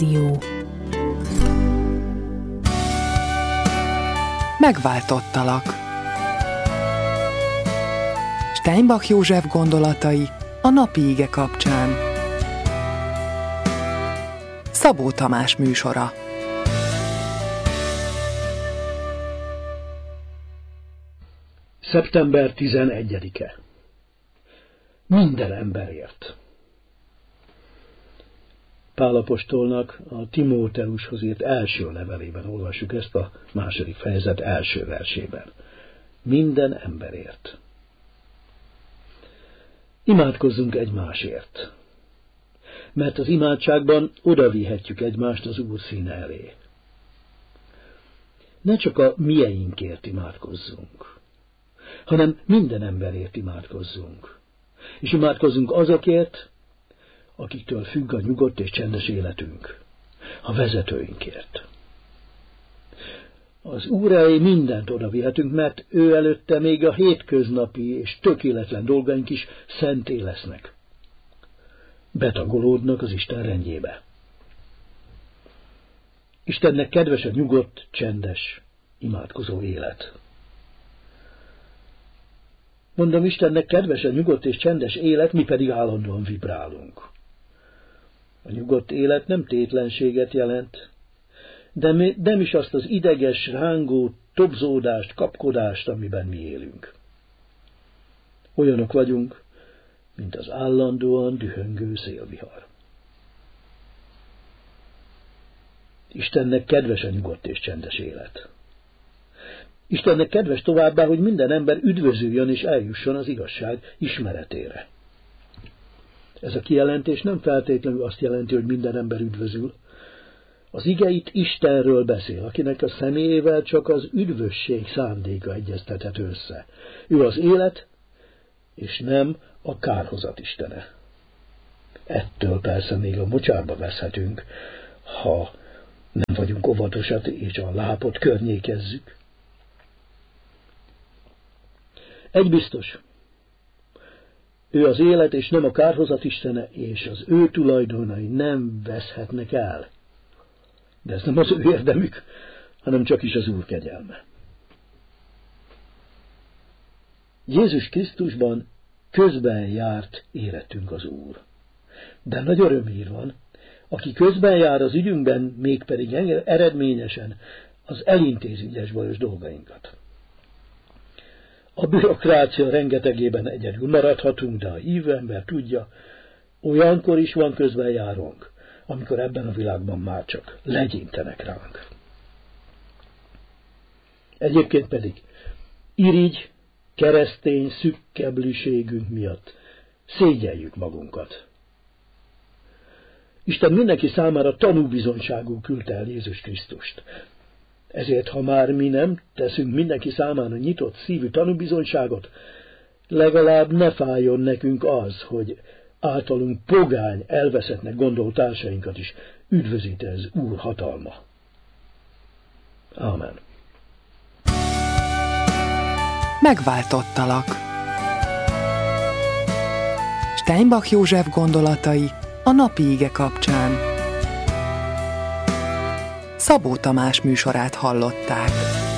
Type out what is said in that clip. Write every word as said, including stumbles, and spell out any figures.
Dió. Megváltottalak. Steinbach József gondolatai a napi ige kapcsán. Szabó Tamás műsora. szeptember tizenegyedike. Minden emberért. Pál apostolnak a Timóteushoz írt első levelében olvassuk ezt a második fejezet első versében. Minden emberért. Imádkozzunk egymásért, mert az imádságban odavihetjük egymást az Úr színe elé. Ne csak a mieinkért imádkozzunk, hanem minden emberért imádkozzunk, és imádkozzunk azokért, akiktől függ a nyugodt és csendes életünk, a vezetőinkért. Az Úr elé mindent odavihetünk, mert ő előtte még a hétköznapi és tökéletlen dolgaink is szenté lesznek. Betagolódnak az Isten rendjébe. Istennek kedves a nyugodt, csendes, imádkozó élet. Mondom, Istennek kedves a nyugodt és csendes élet, mi pedig állandóan vibrálunk. A nyugodt élet nem tétlenséget jelent, de nem is azt az ideges, rángó tobzódást, kapkodást, amiben mi élünk. Olyanok vagyunk, mint az állandóan dühöngő szélvihar. Istennek kedves a nyugodt és csendes élet. Istennek kedves továbbá, hogy minden ember üdvözüljön és eljusson az igazság ismeretére. Ez a kijelentés nem feltétlenül azt jelenti, hogy minden ember üdvözül. Az ige itt Istenről beszél, akinek a személyével csak az üdvösség szándéka egyeztethető össze. Ő az élet, és nem a kárhozat istene. Ettől persze még a mocsárba veszhetünk, ha nem vagyunk óvatosak és a lápot környékezzük. Egy biztos, ő az élet és nem a kárhozat istene, és az ő tulajdonai nem veszhetnek el. De ez nem az ő érdemük, hanem csak is az Úr kegyelme. Jézus Krisztusban közben járt érettünk az Úr. De nagy örömhír van, aki közben jár az ügyünkben, mégpedig eredményesen, az elintézi ügyes bajos dolgainkat. A bürokrácia rengetegében egyedül maradhatunk, de a hívő ember tudja, olyankor is van közben járónk, amikor ebben a világban már csak legyintenek ránk. Egyébként pedig irigy, keresztény szükkebliségünk miatt szégyeljük magunkat. Isten mindenki számára tanúbizonyságú küldte el Jézus Krisztust. Ezért, ha már mi nem teszünk mindenki számára nyitott szívű tanúbizonyságot, legalább ne fájjon nekünk az, hogy általunk pogány, elveszettnek gondolt társainkat is üdvözít ez Úr hatalma. Ámen. Megváltottalak. Steinbach József gondolatai a napi ige kapcsán. Szabó Tamás műsorát hallották.